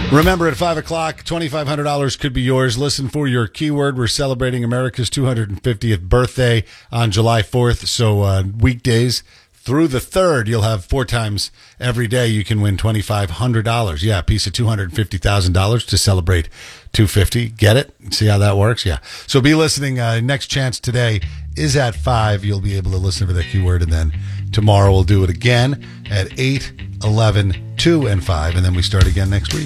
Remember, at 5 o'clock, $2,500 could be yours. Listen for your keyword. We're celebrating America's 250th birthday on July 4th. So weekdays through the 3rd, you'll have 4 times every day you can win $2,500. Yeah, a piece of $250,000 to celebrate 250. Get it? See how that works? Yeah. So be listening. Next chance today is at 5. You'll be able to listen for that keyword. And then tomorrow we'll do it again at 8, 11, 2, and 5. And then we start again next week.